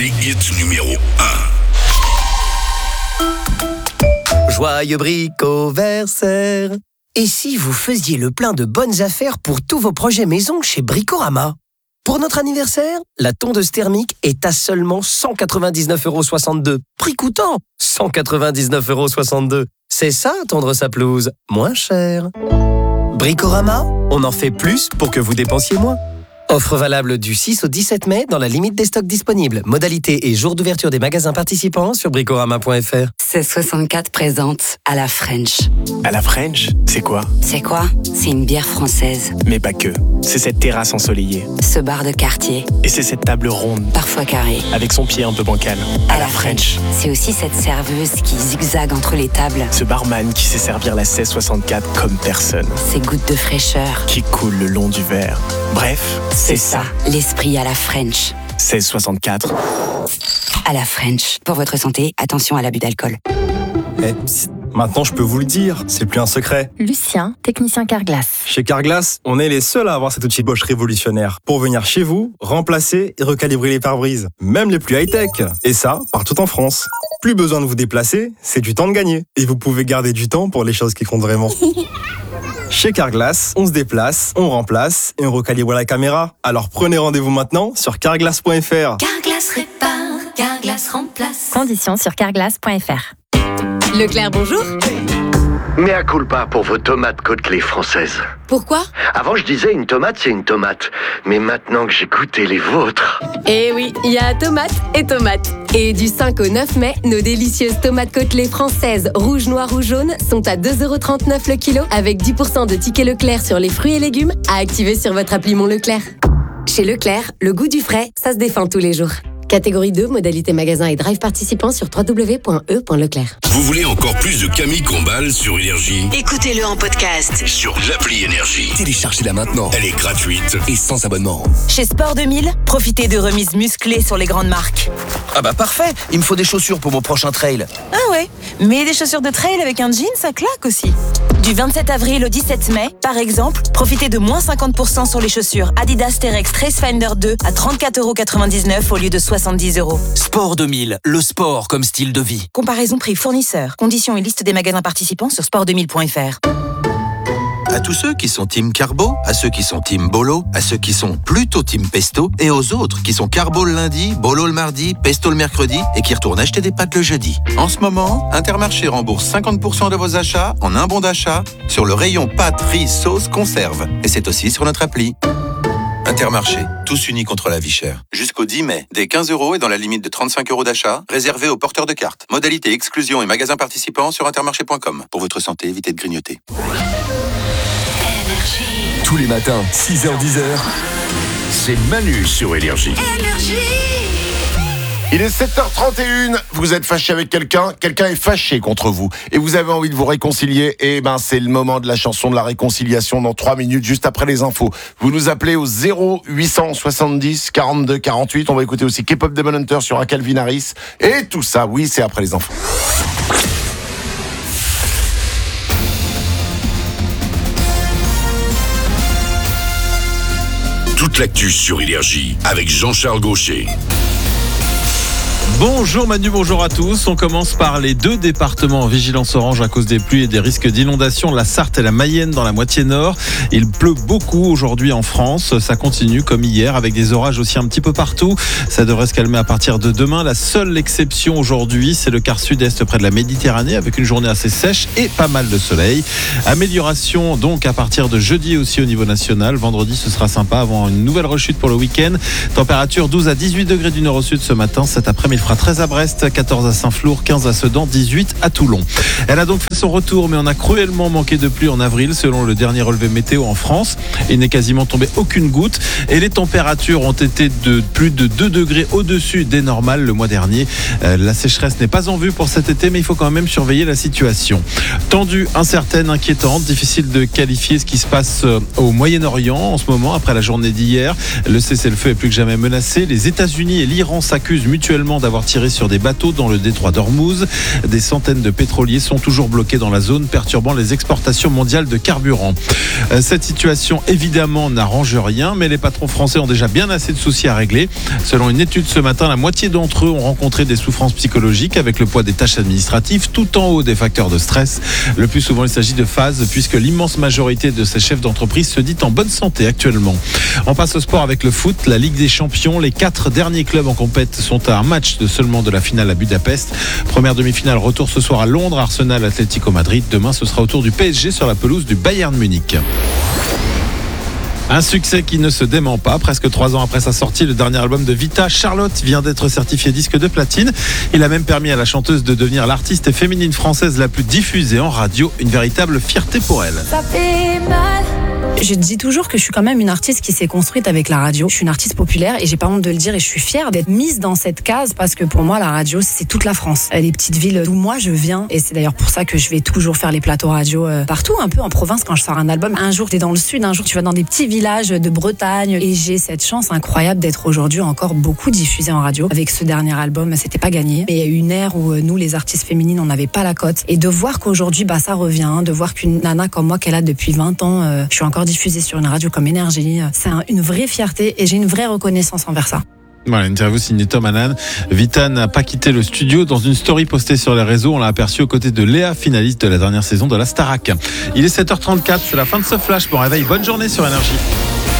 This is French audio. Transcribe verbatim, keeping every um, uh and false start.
Énergie hit numéro un. Joyeux bricoversaire. Et si vous faisiez le plein de bonnes affaires pour tous vos projets maison chez Bricorama? Pour notre anniversaire, la tondeuse thermique est à seulement cent quatre-vingt-dix-neuf euros soixante-deux. Prix coûtant cent quatre-vingt-dix-neuf euros soixante-deux. C'est ça, tondre sa pelouse, moins cher. Bricorama, on en fait plus pour que vous dépensiez moins. Offre valable du six au dix-sept mai dans la limite des stocks disponibles. Modalité et jour d'ouverture des magasins participants sur bricorama point f r. seize soixante-quatre présente à la French. À la French, c'est quoi? C'est quoi? C'est une bière française. Mais pas que. C'est cette terrasse ensoleillée. Ce bar de quartier. Et c'est cette table ronde. Parfois carrée. Avec son pied un peu bancal. À, à la French. French. C'est aussi cette serveuse qui zigzague entre les tables. Ce barman qui sait servir la seize soixante-quatre comme personne. Ces gouttes de fraîcheur. Qui coulent le long du verre. Bref, c'est ça, l'esprit à la French. seize soixante-quatre. À la French. Pour votre santé, attention à l'abus d'alcool. Eh, psst, maintenant je peux vous le dire, c'est plus un secret. Lucien, technicien Carglass. Chez Carglass, on est les seuls à avoir cet outil Bosch révolutionnaire pour venir chez vous, remplacer et recalibrer les pare-brises, même les plus high-tech. Et ça, partout en France. Plus besoin de vous déplacer, c'est du temps de gagner. Et vous pouvez garder du temps pour les choses qui comptent vraiment. Chez Carglass, on se déplace, on remplace et on recalibre la caméra. Alors prenez rendez-vous maintenant sur carglass point f r. Carglass répare, Carglass remplace. Conditions sur carglass point f r. Leclerc, bonjour. Mea culpa pour vos tomates Côtelets françaises. Pourquoi? Avant, je disais une tomate, c'est une tomate. Mais maintenant que j'ai goûté les vôtres... Eh oui, il y a tomate et tomate. Et du cinq au neuf mai, nos délicieuses tomates Côtelets françaises, rouge, noir ou jaune, sont à deux euros trente-neuf le kilo, avec dix pour cent de tickets Leclerc sur les fruits et légumes, à activer sur votre appli Mon Leclerc. Chez Leclerc, le goût du frais, ça se défend tous les jours. Catégorie deux, modalité magasin et drive participant sur w w w point e point leclerc. Vous voulez encore plus de Camille Combal sur Énergie? Écoutez-le en podcast sur l'appli Énergie. Téléchargez-la maintenant. Elle est gratuite et sans abonnement. Chez Sport deux mille, profitez de remises musclées sur les grandes marques. Ah bah parfait, il me faut des chaussures pour mon prochain trail. Ah ouais, mais des chaussures de trail avec un jean, ça claque aussi. Du vingt-sept avril au dix-sept mai, par exemple, profitez de moins cinquante pour cent sur les chaussures Adidas T-Rex Tracefinder deux à trente-quatre euros quatre-vingt-dix-neuf au lieu de soixante-dix euros. Sport deux mille, le sport comme style de vie. Comparaison prix fournisseur. Conditions et liste des magasins participants sur sport deux mille point f r. À tous ceux qui sont team carbo, à ceux qui sont team bolo, à ceux qui sont plutôt team pesto et aux autres qui sont carbo le lundi, bolo le mardi, pesto le mercredi et qui retournent acheter des pâtes le jeudi. En ce moment, Intermarché rembourse cinquante pour cent de vos achats en un bon d'achat sur le rayon pâtes, riz, sauce, conserve. Et c'est aussi sur notre appli. Intermarché, tous unis contre la vie chère. Jusqu'au dix mai, dès quinze euros et dans la limite de trente-cinq euros d'achat, réservé aux porteurs de cartes. Modalité exclusion et magasins participants sur intermarché point com. Pour votre santé, évitez de grignoter. Tous les matins, six heures dix heures, c'est Manu sur Énergie. Énergie. Il est sept heures trente et une, vous êtes fâché avec quelqu'un, quelqu'un est fâché contre vous et vous avez envie de vous réconcilier, et ben c'est le moment de la chanson de la réconciliation dans trois minutes, juste après les infos. Vous nous appelez au zéro huit cent soixante-dix quarante-deux quarante-huit, on va écouter aussi K-pop Demon Hunter sur un Calvin Harris, et tout ça, oui, c'est après les infos. Toute l'actu sur Énergie avec Jean-Charles Gaucher. Bonjour Manu, bonjour à tous. On commence par les deux départements en vigilance orange à cause des pluies et des risques d'inondation, la Sarthe et la Mayenne dans la moitié nord. Il pleut beaucoup aujourd'hui en France. Ça continue comme hier avec des orages aussi un petit peu partout. Ça devrait se calmer à partir de demain. La seule exception aujourd'hui, c'est le quart sud-est près de la Méditerranée avec une journée assez sèche et pas mal de soleil. Amélioration donc à partir de jeudi aussi au niveau national. Vendredi, ce sera sympa avant une nouvelle rechute pour le week-end. Température douze à dix-huit degrés du nord au sud ce matin. Cet après-midi, il fera treize à Brest, quatorze à Saint-Flour, quinze à Sedan, dix-huit à Toulon. Elle a donc fait son retour, mais on a cruellement manqué de pluie en avril, selon le dernier relevé météo en France. Il n'est quasiment tombé aucune goutte et les températures ont été de plus de deux degrés au-dessus des normales le mois dernier. Euh, la sécheresse n'est pas en vue pour cet été, mais il faut quand même surveiller la situation. Tendue, incertaine, inquiétante, difficile de qualifier ce qui se passe au Moyen-Orient en ce moment, après la journée d'hier. Le cessez-le-feu est plus que jamais menacé. Les États-Unis et l'Iran s'accusent mutuellement d'avoir avoir tiré sur des bateaux dans le détroit d'Ormuz. Des centaines de pétroliers sont toujours bloqués dans la zone, perturbant les exportations mondiales de carburant. Cette situation, évidemment, n'arrange rien, mais les patrons français ont déjà bien assez de soucis à régler. Selon une étude ce matin, la moitié d'entre eux ont rencontré des souffrances psychologiques avec le poids des tâches administratives tout en haut des facteurs de stress. Le plus souvent, il s'agit de phases, puisque l'immense majorité de ces chefs d'entreprise se dit en bonne santé actuellement. On passe au sport avec le foot, la Ligue des Champions. Les quatre derniers clubs en compète sont à un match de seulement de la finale à Budapest. Première demi-finale, retour ce soir à Londres, Arsenal, Atlético Madrid. Demain, ce sera au tour du P S G sur la pelouse du Bayern Munich. Un succès qui ne se dément pas. Presque trois ans après sa sortie, le dernier album de Vita, Charlotte, vient d'être certifié disque de platine. Il a même permis à la chanteuse de devenir l'artiste féminine française la plus diffusée en radio. Une véritable fierté pour elle. Ça fait mal. Je dis toujours que je suis quand même une artiste qui s'est construite avec la radio. Je suis une artiste populaire et j'ai pas honte de le dire et je suis fière d'être mise dans cette case parce que pour moi la radio c'est toute la France. Les petites villes d'où moi je viens et c'est d'ailleurs pour ça que je vais toujours faire les plateaux radio partout, un peu en province quand je sors un album. Un jour t'es dans le sud, un jour tu vas dans des petits villages de Bretagne et j'ai cette chance incroyable d'être aujourd'hui encore beaucoup diffusée en radio. Avec ce dernier album, c'était pas gagné. Mais il y a eu une ère où nous les artistes féminines on n'avait pas la cote et de voir qu'aujourd'hui bah ça revient, de voir qu'une nana comme moi qu'elle a depuis vingt ans, euh, je suis encore diffusée sur une radio comme Énergie, c'est un, une vraie fierté et j'ai une vraie reconnaissance envers ça. Voilà, une interview signée Tom Hanan. Vita n'a pas quitté le studio. Dans une story postée sur les réseaux, on l'a aperçu aux côtés de Léa, finaliste de la dernière saison de la Starac. Il est sept heures trente-quatre, c'est la fin de ce flash. Bon réveil, bonne journée sur Énergie.